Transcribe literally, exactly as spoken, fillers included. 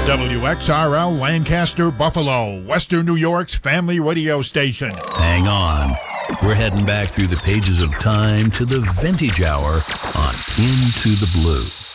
W X R L Lancaster, Buffalo, Western New York's family radio station. Hang on. We're heading back through the pages of time to the vintage hour on Into the Blue.